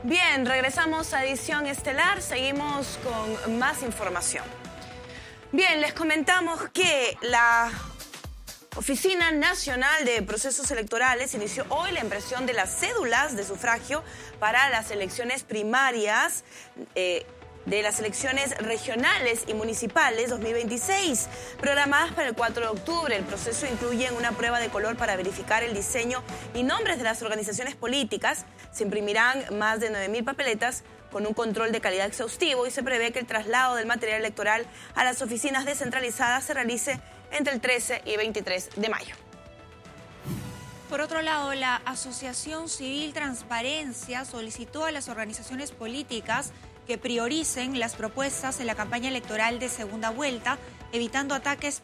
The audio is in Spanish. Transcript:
Bien, regresamos a Edición Estelar, seguimos con más información. Bien, les comentamos que la Oficina Nacional de Procesos Electorales inició hoy la impresión de las cédulas de sufragio para las elecciones primarias de las elecciones regionales y municipales 2026, programadas para el 4 de octubre. El proceso incluye una prueba de color para verificar el diseño y nombres de las organizaciones políticas. Se imprimirán más de 9.000 papeletas con un control de calidad exhaustivo y se prevé que el traslado del material electoral a las oficinas descentralizadas se realice entre el 13 y 23 de mayo. Por otro lado, la Asociación Civil Transparencia solicitó a las organizaciones políticas que prioricen las propuestas en la campaña electoral de segunda vuelta, evitando ataques